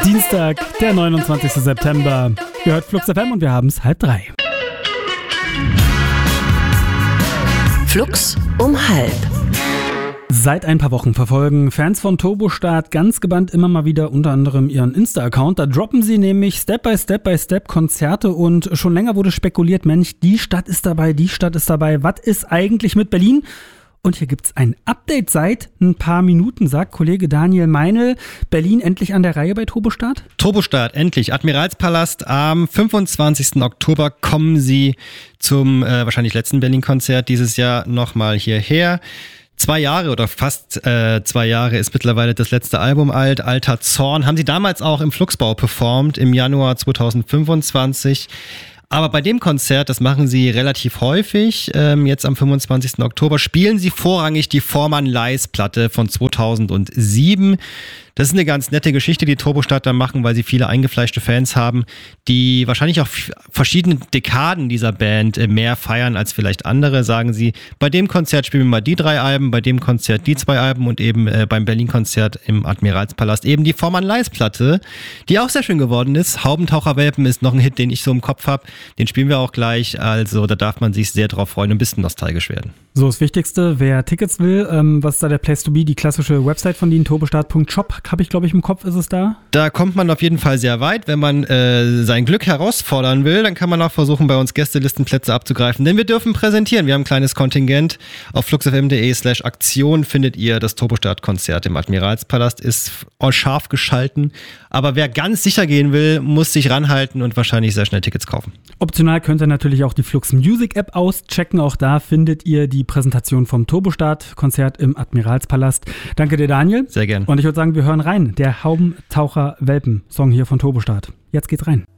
Dienstag, der 29. September. Ihr hört Flux FM und wir haben es 2:30. Flux um 2:30. Seit ein paar Wochen verfolgen Fans von Turbostart ganz gebannt immer mal wieder unter anderem ihren Insta-Account. Da droppen sie nämlich Step by Step Konzerte und schon länger wurde spekuliert, Mensch, die Stadt ist dabei. Was ist eigentlich mit Berlin? Und hier gibt's ein Update seit ein paar Minuten, sagt Kollege Daniel Meinl. Berlin endlich an der Reihe bei Turbostart? Turbostart, endlich. Admiralspalast. Am 25. Oktober kommen sie zum wahrscheinlich letzten Berlin-Konzert dieses Jahr nochmal hierher. 2 Jahre oder fast 2 Jahre ist mittlerweile das letzte Album alt. Alter Zorn haben sie damals auch im Fluxbau performt, im Januar 2025. Aber bei dem Konzert, das machen sie relativ häufig, jetzt am 25. Oktober, spielen sie vorrangig die Foreman-Leis-Platte von 2007. Das ist eine ganz nette Geschichte, die Turbostart da machen, weil sie viele eingefleischte Fans haben, die wahrscheinlich auch verschiedene Dekaden dieser Band mehr feiern als vielleicht andere. Sagen sie, bei dem Konzert spielen wir mal die 3 Alben, bei dem Konzert die 2 Alben und eben beim Berlin-Konzert im Admiralspalast eben die Foreman-Leis-Platte, die auch sehr schön geworden ist. Haubentaucher-Welpen ist noch ein Hit, den ich so im Kopf habe. Den spielen wir auch gleich, also da darf man sich sehr drauf freuen und ein bisschen nostalgisch werden. So, das Wichtigste, wer Tickets will, was ist da der Place to be? Die klassische Website von denen, turbostart.shop, habe ich glaube ich im Kopf, ist es da? Da kommt man auf jeden Fall sehr weit. Wenn man sein Glück herausfordern will, dann kann man auch versuchen, bei uns Gästelistenplätze abzugreifen, denn wir dürfen präsentieren. Wir haben ein kleines Kontingent. Auf fluxfm.de/Aktion findet ihr das Turbostart-Konzert im Admiralspalast, ist scharf geschalten. Aber wer ganz sicher gehen will, muss sich ranhalten und wahrscheinlich sehr schnell Tickets kaufen. Optional könnt ihr natürlich auch die Flux Music App auschecken. Auch da findet ihr die Präsentation vom Turbostart-Konzert im Admiralspalast. Danke dir, Daniel. Sehr gern. Und ich würde sagen, wir hören rein. Der Haubentaucher-Welpen-Song hier von Turbostart. Jetzt geht's rein.